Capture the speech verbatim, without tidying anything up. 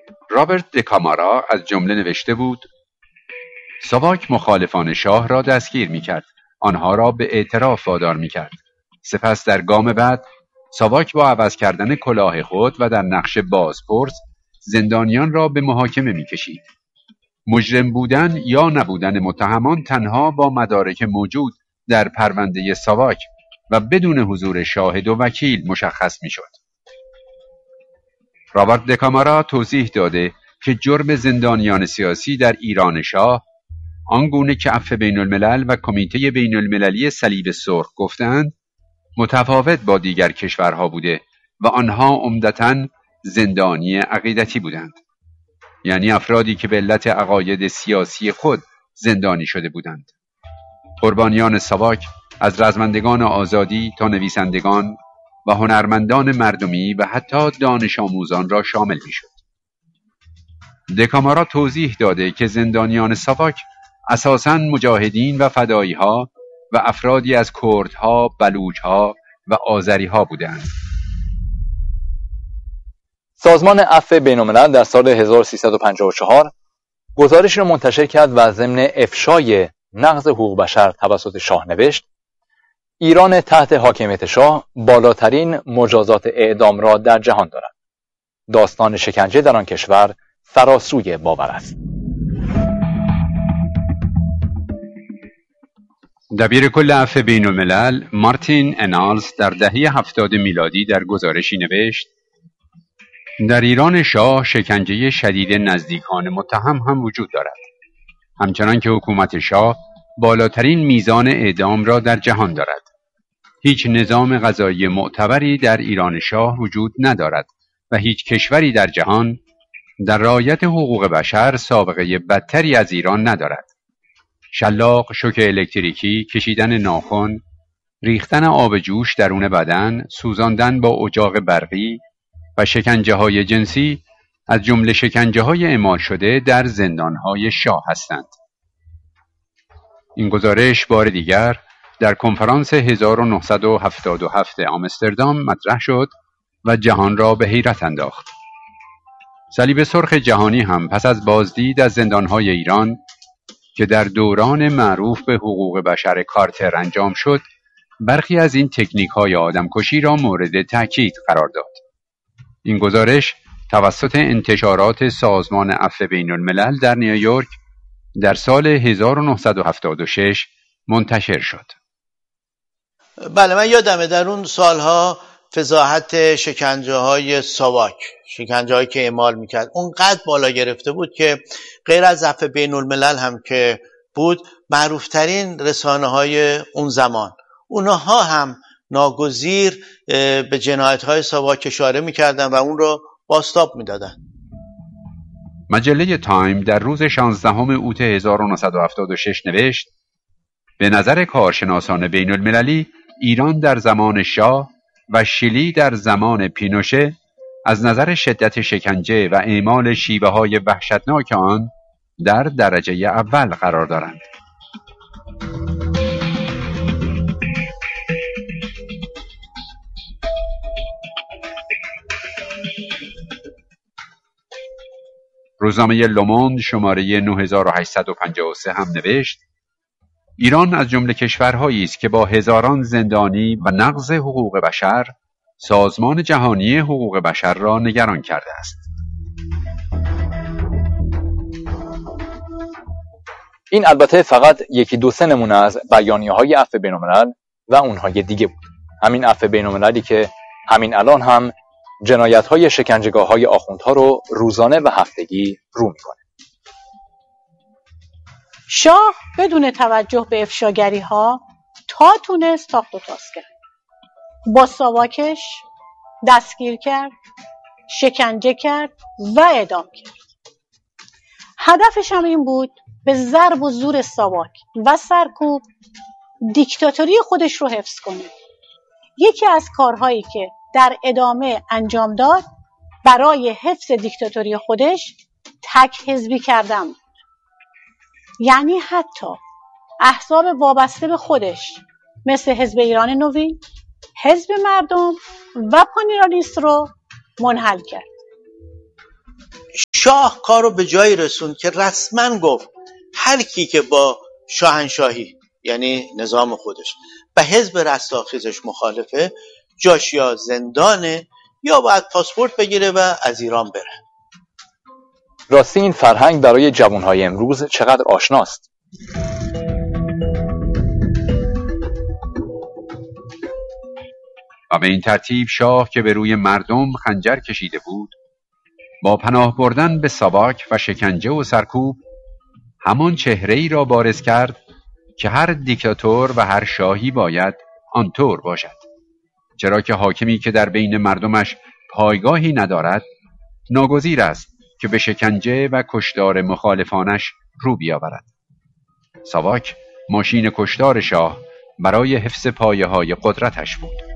رابرت دکامارا از جمله نوشته بود: ساواک مخالفان شاه را دستگیر می‌کرد، آنها را به اعتراف وادار می‌کرد. سپس در گام بعد ساواک با عوض کردن کلاه خود و در نقش بازپرس زندانیان را به محاکمه می‌کشید. مجرم بودن یا نبودن متهمان تنها با مدارک موجود در پرونده ساواک و بدون حضور شاهد و وکیل مشخص می‌شد. رابرت دکامارا توضیح داده که جرم زندانیان سیاسی در ایران شاه، آنگونه که عفو بین الملل و کمیته بین المللی صلیب سرخ گفتند، متفاوت با دیگر کشورها بوده و آنها عمدتاً زندانی عقیدتی بودند، یعنی افرادی که به علت عقاید سیاسی خود زندانی شده بودند. قربانیان ساواک از رزمندگان آزادی تا نویسندگان و هنرمندان مردمی و حتی دانش آموزان را شامل می شد. دکامارا توضیح داده که زندانیان ساواک اساساً مجاهدین و فدایی‌ها و افرادی از کردها، بلوچ‌ها و آذری‌ها بودند. سازمان عفو بین‌الملل در سال هزار و سیصد و پنجاه و چهار گزارشی را منتشر کرد و ضمن افشای نقض حقوق بشر توسط شاه نوشت: ایران تحت حاکمیت شاه بالاترین مجازات اعدام را در جهان دارد. داستان شکنجه در آن کشور فراسوی باور است. دبیر کل عفو بین الملل مارتین انالز در دهه هفتاد میلادی در گزارشی نوشت: در ایران شاه شکنجه شدید نزدیکان متهم هم وجود دارد، همچنان که حکومت شاه بالاترین میزان اعدام را در جهان دارد. هیچ نظام قضایی معتبری در ایران شاه وجود ندارد و هیچ کشوری در جهان در رعایت حقوق بشر سابقه بدتری از ایران ندارد. شلاق، شوک الکتریکی، کشیدن ناخن، ریختن آب جوش درون بدن، سوزاندن با اجاق برقی و شکنجه های جنسی از جمله شکنجه های اعمال شده در زندان های شاه هستند. این گزارش بار دیگر در کنفرانس هزار و نهصد و هفتاد و هفت آمستردام مطرح شد و جهان را به حیرت انداخت. صلیب سرخ جهانی هم پس از بازدید از زندانهای ایران که در دوران معروف به حقوق بشر کارتر انجام شد، برخی از این تکنیک های آدمکشی را مورد تاکید قرار داد. این گزارش توسط انتشارات سازمان عفو بین الملل در نیویورک در سال هزار و نهصد و هفتاد و شش منتشر شد. بله، من یادمه در اون سالها فضاحت شکنجه های ساواک، شکنجه هایی که اعمال میکرد، اونقدر بالا گرفته بود که غیر از عفو بین الملل هم که بود، معروفترین رسانه های اون زمان، اونها هم ناگزیر به جنایت های ساواک اشاره میکردن و اون رو بازتاب میدادن. مجله تایم در روز شانزدهم اوت هزار و نهصد و هفتاد و شش نوشت: به نظر کارشناسان بین المللی، ایران در زمان شاه و شیلی در زمان پینوشه از نظر شدت شکنجه و اعمال شیوه های وحشتناک آن در درجه اول قرار دارند. روزنامه لوموند شماره نه هزار و هشتصد و پنجاه و سه هم نوشت: ایران از جمله کشورهایی است که با هزاران زندانی و نقض حقوق بشر سازمان جهانی حقوق بشر را نگران کرده است. این البته فقط یکی دو سه نمونه از بیانیه‌های عفو بین‌الملل و اونهای دیگه بود. همین عفو بین‌المللی که همین الان هم جنایت‌های شکنجهگاه‌های آخوندها رو روزانه و هفتگی رو می‌کنه. شاه بدون توجه به افشاگری‌ها تا تونست تاخت و تاز کرد. با ساواکش دستگیر کرد، شکنجه کرد و اعدام کرد. هدفش هم این بود به ضرب و زور ساواک و سرکوب دیکتاتوری خودش رو حفظ کنه. یکی از کارهایی که در ادامه انجام داد برای حفظ دیکتاتوری خودش تک حزبی کردن بود. یعنی حتی احزاب وابسته به خودش مثل حزب ایران نوین، حزب مردم و پانیرالیست رو منحل کرد. شاه کار رو به جایی رسوند که رسما گفت هر کی که با شاهنشاهی یعنی نظام خودش و حزب رستاخیزش مخالفه، جاش یا زندانه یا باید پاسپورت بگیره و از ایران بره. راستی این فرهنگ برای جوانهای امروز چقدر آشناست؟ و به این ترتیب شاه که به روی مردم خنجر کشیده بود، با پناه بردن به ساواک و شکنجه و سرکوب همان چهره‌ای را بارز کرد که هر دیکتاتور و هر شاهی باید آنطور باشد، چرا که حاکمی که در بین مردمش پایگاهی ندارد ناگزیر است که به شکنجه و کشتار مخالفانش رو بیاورد. ساواک ماشین کشتار شاه برای حفظ پایه‌های قدرتش بود.